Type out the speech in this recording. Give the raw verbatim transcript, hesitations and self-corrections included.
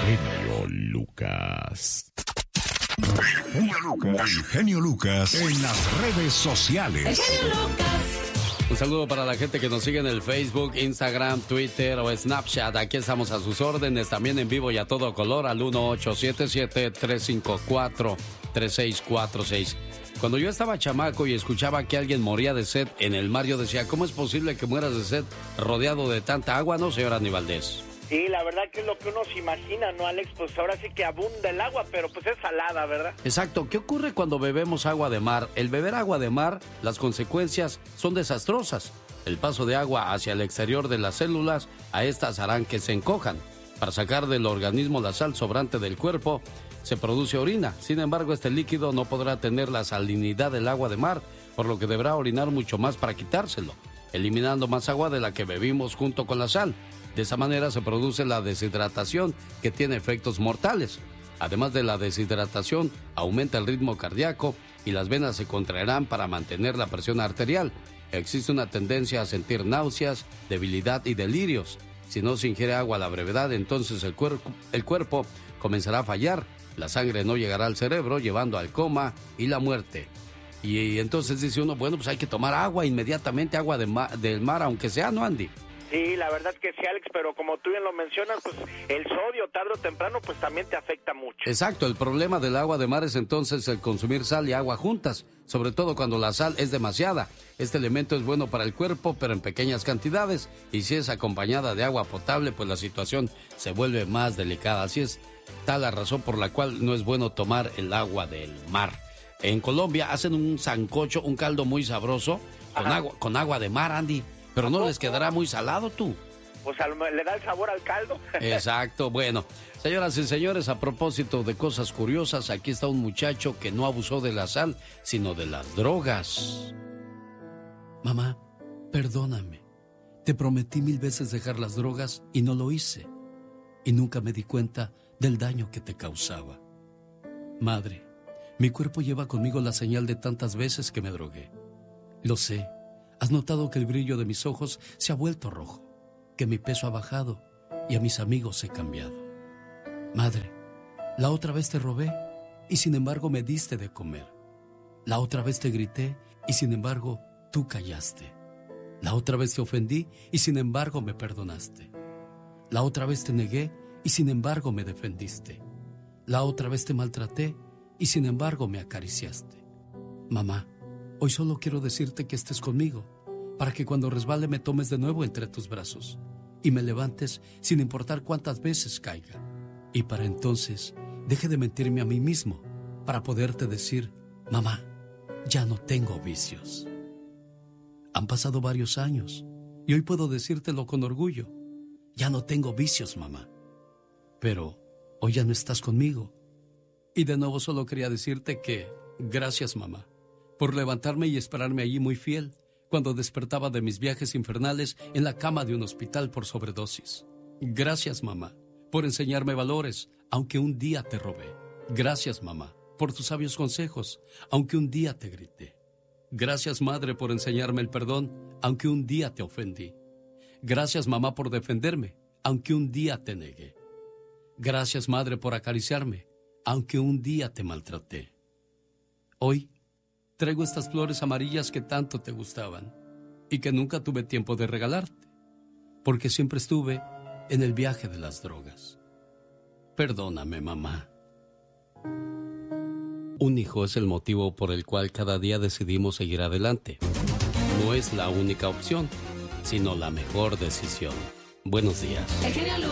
genio Lucas. El genio Lucas. El genio Lucas en las redes sociales. El genio Lucas. Un saludo para la gente que nos sigue en el Facebook, Instagram, Twitter o Snapchat. Aquí estamos a sus órdenes, también en vivo y a todo color al uno ocho siete siete, tres cinco cuatro, tres seis cuatro seis. Cuando yo estaba chamaco y escuchaba que alguien moría de sed en el mar, yo decía, ¿cómo es posible que mueras de sed rodeado de tanta agua, no, señor Andy Valdés? Sí, la verdad que es lo que uno se imagina, ¿no, Alex? Pues ahora sí que abunda el agua, pero pues es salada, ¿verdad? Exacto. ¿Qué ocurre cuando bebemos agua de mar? El beber agua de mar, las consecuencias son desastrosas. El paso de agua hacia el exterior de las células, a estas harán que se encojan. Para sacar del organismo la sal sobrante del cuerpo, se produce orina. Sin embargo, este líquido no podrá tener la salinidad del agua de mar, por lo que deberá orinar mucho más para quitárselo, eliminando más agua de la que bebimos junto con la sal. De esa manera se produce la deshidratación, que tiene efectos mortales. Además de la deshidratación, aumenta el ritmo cardíaco y las venas se contraerán para mantener la presión arterial. Existe una tendencia a sentir náuseas, debilidad y delirios. Si no se ingiere agua a la brevedad, entonces el, cuerpo, el cuerpo comenzará a fallar. La sangre no llegará al cerebro, llevando al coma y la muerte. Y, y entonces dice uno, bueno, pues hay que tomar agua inmediatamente, agua de ma- del mar, aunque sea, ¿no, Andy? Sí, la verdad que sí, Alex, pero como tú bien lo mencionas, pues el sodio tarde o temprano pues también te afecta mucho. Exacto, el problema del agua de mar es entonces el consumir sal y agua juntas, sobre todo cuando la sal es demasiada. Este elemento es bueno para el cuerpo, pero en pequeñas cantidades, y si es acompañada de agua potable, pues la situación se vuelve más delicada. Así es tal la razón por la cual no es bueno tomar el agua del mar. En Colombia hacen un sancocho, un caldo muy sabroso, con agua, con agua de mar, Andy. Pero no les quedará muy salado, tú. Pues le da el sabor al caldo. Exacto, bueno. Señoras y señores, a propósito de cosas curiosas, aquí está un muchacho que no abusó de la sal, sino de las drogas. Mamá, perdóname. Te prometí mil veces dejar las drogas y no lo hice. Y nunca me di cuenta del daño que te causaba. Madre, mi cuerpo lleva conmigo la señal de tantas veces que me drogué. Lo sé. ¿Has notado que el brillo de mis ojos se ha vuelto rojo? Que mi peso ha bajado y a mis amigos he cambiado. Madre, la otra vez te robé y sin embargo me diste de comer. La otra vez te grité y sin embargo tú callaste. La otra vez te ofendí y sin embargo me perdonaste. La otra vez te negué y sin embargo me defendiste. La otra vez te maltraté y sin embargo me acariciaste. Mamá, hoy solo quiero decirte que estés conmigo, para que cuando resbale me tomes de nuevo entre tus brazos y me levantes sin importar cuántas veces caiga. Y para entonces deje de mentirme a mí mismo, para poderte decir, mamá, ya no tengo vicios. Han pasado varios años y hoy puedo decírtelo con orgullo. Ya no tengo vicios, mamá. Pero hoy ya no estás conmigo. Y de nuevo solo quería decirte que gracias, mamá, por levantarme y esperarme allí muy fiel cuando despertaba de mis viajes infernales en la cama de un hospital por sobredosis. Gracias, mamá, por enseñarme valores, aunque un día te robé. Gracias, mamá, por tus sabios consejos, aunque un día te grité. Gracias, madre, por enseñarme el perdón, aunque un día te ofendí. Gracias, mamá, por defenderme, aunque un día te negué. Gracias, madre, por acariciarme, aunque un día te maltraté. Hoy traigo estas flores amarillas que tanto te gustaban y que nunca tuve tiempo de regalarte, porque siempre estuve en el viaje de las drogas. Perdóname, mamá. Un hijo es el motivo por el cual cada día decidimos seguir adelante. No es la única opción, sino la mejor decisión. Buenos días. El genio